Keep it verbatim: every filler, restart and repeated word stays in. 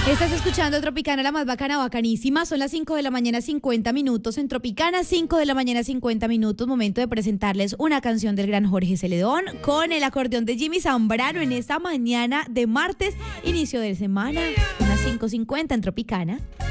Estás escuchando Tropicana, la más bacana, bacanísima. Son las cinco de la mañana, cincuenta minutos. En Tropicana, cinco de la mañana, cincuenta minutos. Momento de presentarles una canción del gran Jorge Celedón con el acordeón de Jimmy Zambrano en esta mañana de martes, inicio de semana, unas cinco cincuenta en Tropicana.